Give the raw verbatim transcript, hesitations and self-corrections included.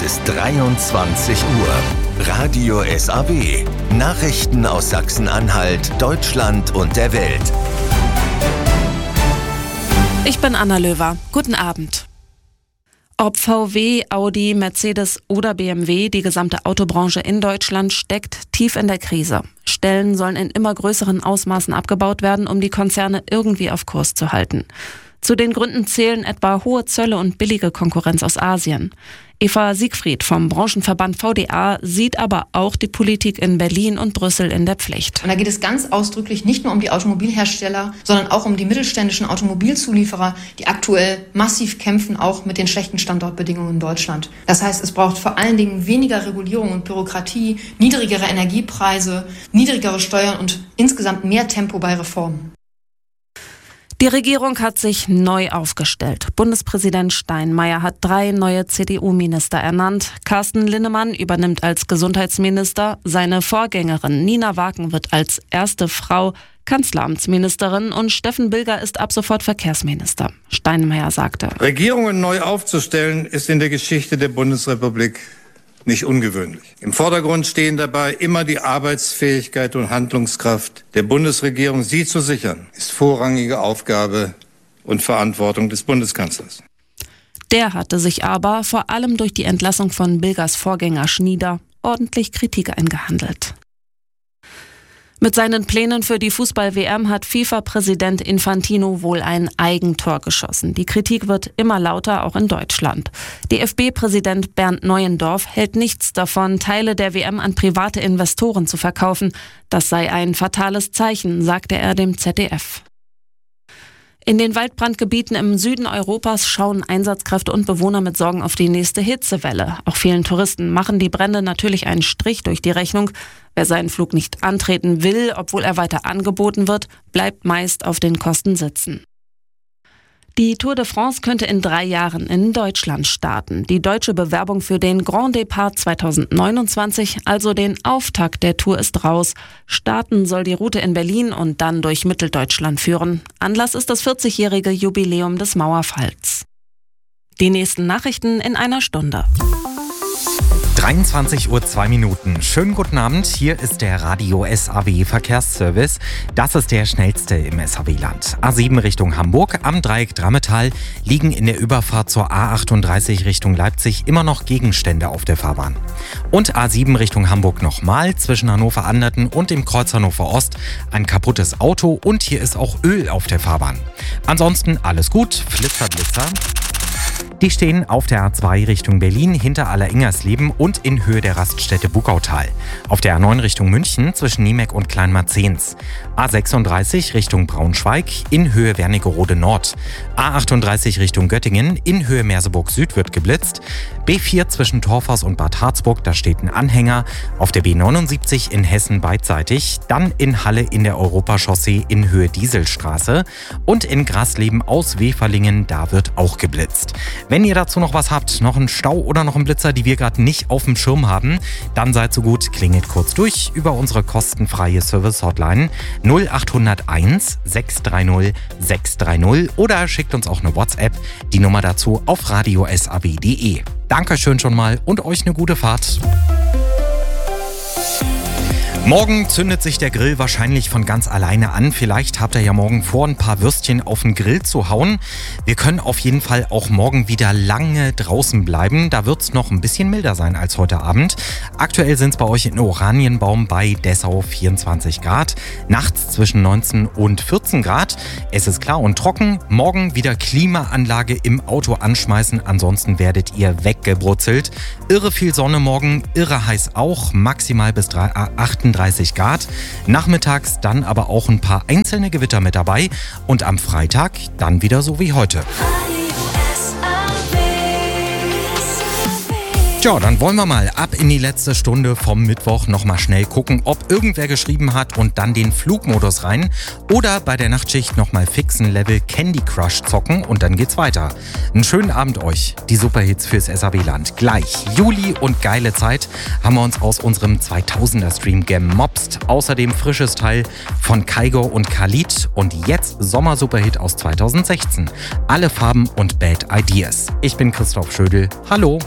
ist dreiundzwanzig Uhr. Radio S A W. Nachrichten aus Sachsen-Anhalt, Deutschland und der Welt. Ich bin Anna Löwer. Guten Abend. Ob V W, Audi, Mercedes oder B M W, die gesamte Autobranche in Deutschland steckt tief in der Krise. Stellen sollen in immer größeren Ausmaßen abgebaut werden, um die Konzerne irgendwie auf Kurs zu halten. Zu den Gründen zählen etwa hohe Zölle und billige Konkurrenz aus Asien. Eva Siegfried vom Branchenverband V D A sieht aber auch die Politik in Berlin und Brüssel in der Pflicht. Und da geht es ganz ausdrücklich nicht nur um die Automobilhersteller, sondern auch um die mittelständischen Automobilzulieferer, die aktuell massiv kämpfen, auch mit den schlechten Standortbedingungen in Deutschland. Das heißt, es braucht vor allen Dingen weniger Regulierung und Bürokratie, niedrigere Energiepreise, niedrigere Steuern und insgesamt mehr Tempo bei Reformen. Die Regierung hat sich neu aufgestellt. Bundespräsident Steinmeier hat drei neue C D U-Minister ernannt. Carsten Linnemann übernimmt als Gesundheitsminister. Seine Vorgängerin Nina Wagen wird als erste Frau Kanzleramtsministerin und Steffen Bilger ist ab sofort Verkehrsminister. Steinmeier sagte: Regierungen neu aufzustellen ist in der Geschichte der Bundesrepublik nicht ungewöhnlich. Im Vordergrund stehen dabei immer die Arbeitsfähigkeit und Handlungskraft der Bundesregierung. Sie zu sichern, ist vorrangige Aufgabe und Verantwortung des Bundeskanzlers. Der hatte sich aber vor allem durch die Entlassung von Bilgers Vorgänger Schnieder ordentlich Kritik eingehandelt. Mit seinen Plänen für die Fußball-W M hat FIFA-Präsident Infantino wohl ein Eigentor geschossen. Die Kritik wird immer lauter, auch in Deutschland. D F B-Präsident Bernd Neuendorf hält nichts davon, Teile der W M an private Investoren zu verkaufen. Das sei ein fatales Zeichen, sagte er dem Z D F. In den Waldbrandgebieten im Süden Europas schauen Einsatzkräfte und Bewohner mit Sorgen auf die nächste Hitzewelle. Auch vielen Touristen machen die Brände natürlich einen Strich durch die Rechnung. Wer seinen Flug nicht antreten will, obwohl er weiter angeboten wird, bleibt meist auf den Kosten sitzen. Die Tour de France könnte in drei Jahren in Deutschland starten. Die deutsche Bewerbung für den Grand Départ zweitausendneunundzwanzig, also den Auftakt der Tour, ist raus. Starten soll die Route in Berlin und dann durch Mitteldeutschland führen. Anlass ist das vierzigjährige Jubiläum des Mauerfalls. Die nächsten Nachrichten in einer Stunde. dreiundzwanzig Uhr zwei Minuten. Schönen guten Abend, hier ist der Radio S A W Verkehrsservice. Das ist der schnellste im S A W-Land. A sieben Richtung Hamburg, am Dreieck Drammetal liegen in der Überfahrt zur A achtunddreißig Richtung Leipzig immer noch Gegenstände auf der Fahrbahn. Und A sieben Richtung Hamburg nochmal, zwischen Hannover-Anderten und dem Kreuz Hannover Ost ein kaputtes Auto und hier ist auch Öl auf der Fahrbahn. Ansonsten alles gut, Flitzer, Blitzer. Die stehen auf der A zwei Richtung Berlin hinter Alleringersleben und in Höhe der Raststätte Bugautal. Auf der A neun Richtung München zwischen Niemek und Kleinmarzens. A sechsunddreißig Richtung Braunschweig in Höhe Wernigerode Nord. A achtunddreißig Richtung Göttingen in Höhe Merseburg Süd wird geblitzt. B vier zwischen Torfhaus und Bad Harzburg, da steht ein Anhänger. Auf der B neunundsiebzig in Hessen beidseitig. Dann in Halle in der Europachaussee in Höhe Dieselstraße. Und in Grasleben aus Weferlingen, da wird auch geblitzt. Wenn ihr dazu noch was habt, noch einen Stau oder noch einen Blitzer, die wir gerade nicht auf dem Schirm haben, dann seid so gut, klingelt kurz durch über unsere kostenfreie Service-Hotline null acht null eins sechs drei null sechs drei null oder schickt uns auch eine WhatsApp, die Nummer dazu auf radio s a w punkt d e. Dankeschön schon mal und euch eine gute Fahrt. Morgen zündet sich der Grill wahrscheinlich von ganz alleine an. Vielleicht habt ihr ja morgen vor, ein paar Würstchen auf den Grill zu hauen. Wir können auf jeden Fall auch morgen wieder lange draußen bleiben. Da wird es noch ein bisschen milder sein als heute Abend. Aktuell sind es bei euch in Oranienbaum bei Dessau vierundzwanzig Grad. Nachts zwischen neunzehn und vierzehn Grad. Es ist klar und trocken. Morgen wieder Klimaanlage im Auto anschmeißen. Ansonsten werdet ihr weggebrutzelt. Irre viel Sonne morgen, irre heiß auch. Maximal bis achtunddreißig Grad. Nachmittags dann aber auch ein paar einzelne Gewitter mit dabei und am Freitag dann wieder so wie heute. Ja, dann wollen wir mal ab in die letzte Stunde vom Mittwoch nochmal schnell gucken, ob irgendwer geschrieben hat und dann den Flugmodus rein oder bei der Nachtschicht nochmal fixen Level Candy Crush zocken und dann geht's weiter. Einen schönen Abend euch, die Superhits fürs S A W-Land. Gleich Juli und geile Zeit haben wir uns aus unserem zweitausender-Stream gemobst. Außerdem frisches Teil von Kaigo und Khalid und jetzt Sommer-Superhit aus zweitausendsechzehn. Alle Farben und Bad Ideas. Ich bin Christoph Schödel. Hallo.